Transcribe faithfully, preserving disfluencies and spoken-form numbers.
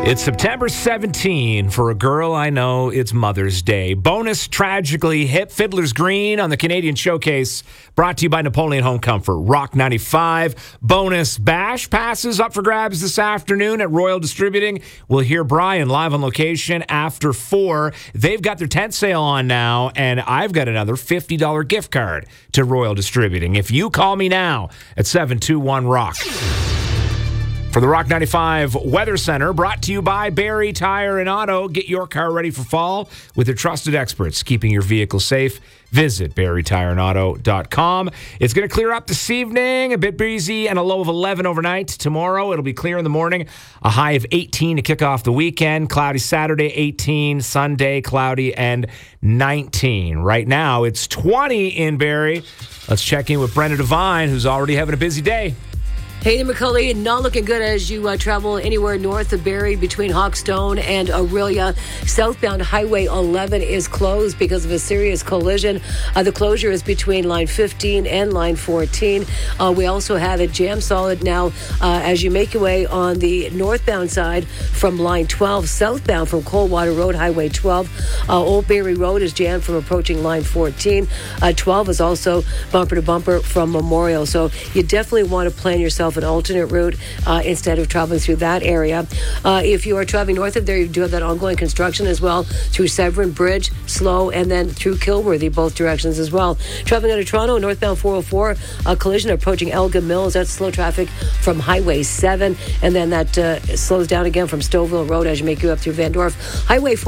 It's September seventeenth. For a girl I know, it's Mother's Day. Bonus Tragically Hip Fiddler's Green on the Canadian Showcase, brought to you by Napoleon Home Comfort. Rock ninety-five. Bonus Bash passes up for grabs this afternoon at Royal Distributing. We'll hear Brian live on location after four. They've got their tent sale on now, and I've got another fifty dollars gift card to Royal Distributing. If you call me now at seven two one rock. For the Rock ninety-five Weather Center, brought to you by Barry Tire and Auto. Get your car ready for fall with their trusted experts, keeping your vehicle safe. Visit barry tire and auto dot com. It's going to clear up this evening, a bit breezy, and a low of eleven overnight. Tomorrow, it'll be clear in the morning, a high of eighteen to kick off the weekend. Cloudy Saturday, eighteen. Sunday, cloudy and nineteen. Right now, it's twenty in Barrie. Let's check in with Brenda Devine, who's already having a busy day. Hayden McCully, not looking good as you uh, travel anywhere north of Barrie between Hawkstone and Aurelia. Southbound Highway eleven is closed because of a serious collision. Uh, the closure is between line fifteen and line fourteen. Uh, we also have it jam solid now uh, as you make your way on the northbound side from line twelve, southbound from Coldwater Road, Highway twelve. Uh, Old Barrie Road is jammed from approaching line fourteen. Uh, twelve is also bumper to bumper from Memorial. So you definitely want to plan yourself an alternate route uh, instead of traveling through that area. Uh, if you are traveling north of there, you do have that ongoing construction as well through Severn Bridge, slow, and then through Kilworthy, both directions as well. Traveling out of Toronto, northbound four oh four, a collision approaching Elgin Mills. That's slow traffic from Highway seven, and then that uh, slows down again from Stouffville Road as you make you up through Van Dorf. Highway four